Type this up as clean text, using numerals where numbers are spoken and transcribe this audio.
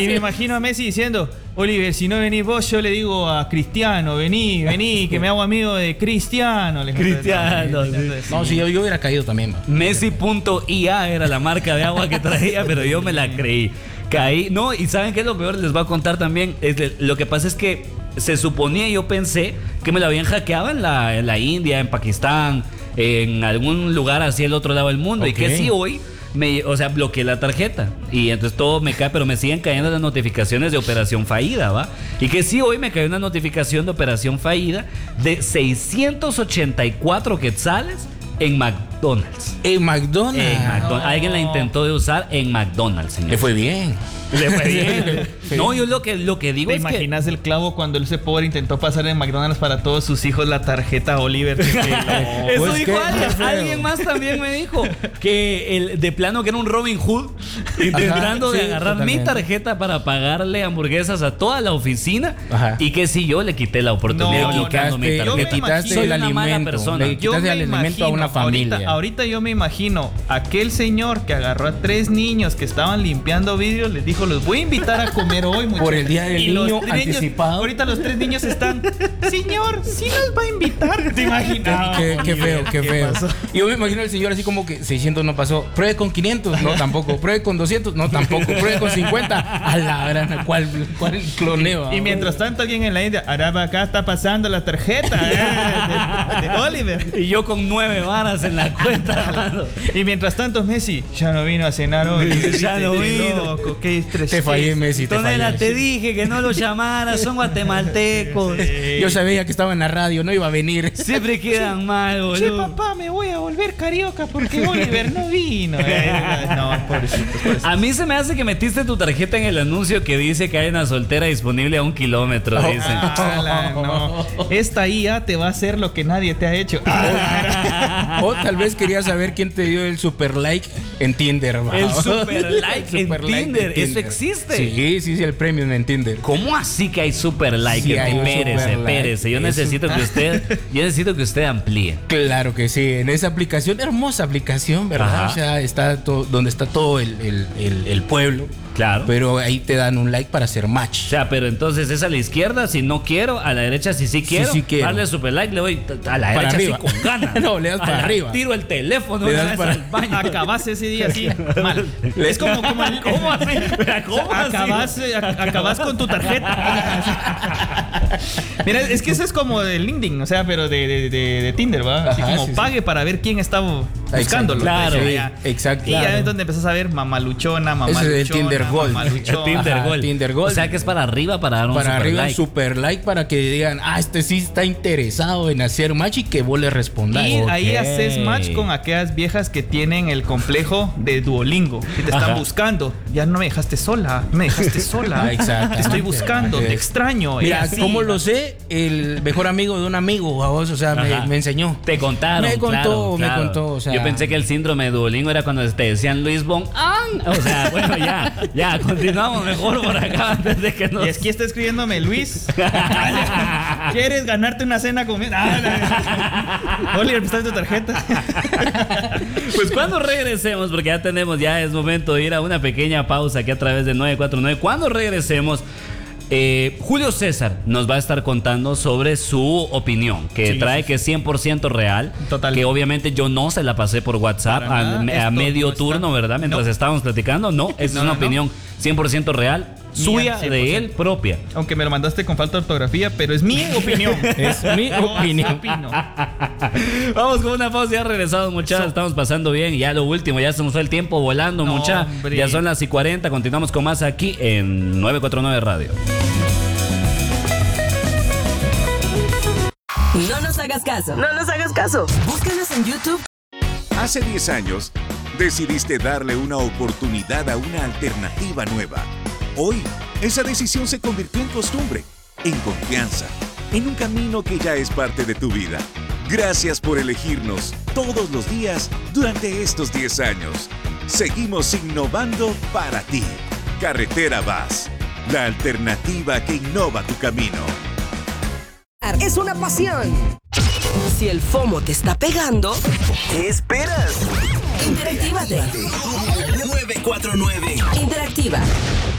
Y me imagino a Messi diciendo: Oliver, si no venís vos, yo le digo a Cristiano, vení, que me hago amigo de Cristiano. Cristiano, sí. No, si yo hubiera caído también. Messi.ia era la marca de agua que traía, pero yo me la creí. Caí. No, y ¿saben qué es lo peor? Les voy a contar también. Lo que pasa es que se suponía, yo pensé que me la habían hackeado en la India, en Pakistán, en algún lugar así al otro lado del mundo. Okay. Y que si hoy bloqueé la tarjeta y entonces todo me cae, pero me siguen cayendo las notificaciones de operación fallida, ¿va? Y que sí, hoy me cayó una notificación de operación fallida de 684 quetzales en McDonald's. ¿En McDonald's? No. Alguien la intentó de usar en McDonald's, señor. Le fue bien. Le fue bien. No, yo lo que digo ¿Te es imaginas el clavo cuando ese pobre intentó pasar en McDonald's para todos sus hijos la tarjeta Oliver? Eso pues dijo alguien más también me dijo que de plano que era un Robin Hood intentando de agarrar totalmente mi tarjeta para pagarle hamburguesas a toda la oficina. Ajá. Y que si yo le quité la oportunidad quitando mi tarjeta. Le quitaste el alimento. Le quitaste el alimento a una familia. Ahorita yo me imagino aquel señor que agarró a 3 niños que estaban limpiando vidrios, les dijo: los voy a invitar a comer hoy, muchachos. Por el día del niño anticipado. Ahorita los 3 niños están: señor, ¿sí nos va a invitar? ¿Te imaginas? Qué feo. Yo me imagino al señor así como que 600 no pasó. Pruebe con 500, no tampoco. Pruebe con 200, no tampoco. Pruebe con 50. A la gran, ¿cuál cloneo? Y mientras tanto alguien en la India: Araba, acá está pasando la tarjeta de Oliver. Y yo con 9 varas en la cuenta. Y mientras tanto Messi ya no vino a cenar hoy. Ya no vino. Loco, qué estrés. Te fallé, Messi. Tonela, te dije que no lo llamaras, son guatemaltecos. Yo sabía que estaba en la radio, no iba a venir. Siempre quedan mal, boludo. Che, papá, me voy a volver carioca porque Oliver no vino. No, pobrecito. A mí se me hace que metiste tu tarjeta en el anuncio que dice que hay una soltera disponible a 1 kilómetro, dicen. No. Esta IA te va a hacer lo que nadie te ha hecho. O tal vez querías saber quién te dio el super like en Tinder. El super like en Tinder. ¿Eso existe? Sí, el premium en Tinder. ¿Cómo así que hay super like? Sí, espérese. Yo necesito que usted amplíe. Claro que sí. En esa aplicación, hermosa aplicación, ¿verdad? Ajá. O sea, está donde está todo el pueblo. Claro. Pero ahí te dan un like para hacer match. O sea, pero entonces es a la izquierda si no quiero, a la derecha si sí quiero. Sí quiero. Darle super like, le doy a la derecha arriba. sí con ganas. No, le das para arriba. Tiro el teléfono, le das para al baño. Acabas ese día así, mal. Es como ¿Cómo así? ¿Cómo acabas con tu tarjeta. Mira, es que eso es como de LinkedIn, o sea, pero de Tinder, ¿va? Así como pague para ver quién está buscándolo. Claro, exacto. Y ya es donde empiezas a ver mamaluchona. Ese es el Tinder Gold. Tinder Gold. O sea que es para arriba para dar un para super arriba like. Un super like para que digan: este sí está interesado en hacer match y que vos le respondas. Y ahí haces match con aquellas viejas que tienen el complejo de Duolingo, que te están buscando. Ya no me dejaste sola. Exacto. Te estoy buscando, te extraño. Mira, ¿cómo lo sé? El mejor amigo de un amigo, a vos, o sea, me enseñó. Te contaron. Me contó. O sea, yo pensé que el síndrome de Duolingo era cuando te decían Luis Von An. O sea, bueno, ya, continuamos mejor por acá antes de que nos... Y es que está escribiéndome: Luis, ¿quieres ganarte una cena conmigo? Oliver, prestaste tu tarjeta. Pues cuando regresemos, porque ya es momento de ir a una pequeña pausa aquí a través de 949. Cuando regresemos, Julio César nos va a estar contando sobre su opinión, que trae que es 100% real. Total. Que obviamente yo no se la pasé por WhatsApp a medio turno, ¿verdad? Mientras estábamos platicando. No, es una opinión 100% real, suya, 100%. De él, propia. Aunque me lo mandaste con falta de ortografía, pero es mi opinión. Es mi opinión. Vamos con una pausa, ya regresados, muchachos. Estamos pasando bien. Ya lo último, ya se nos fue el tiempo volando, muchachos. Ya son las 40. Continuamos con más aquí en 949 Radio. No nos hagas caso. Búscanos en YouTube. Hace 10 años, decidiste darle una oportunidad a una alternativa nueva. Hoy, esa decisión se convirtió en costumbre, en confianza, en un camino que ya es parte de tu vida. Gracias por elegirnos todos los días durante estos 10 años. Seguimos innovando para ti. Carretera Vas, la alternativa que innova tu camino. Es una pasión. Si el FOMO te está pegando, ¿qué esperas? Interactívate. 949. Interactiva.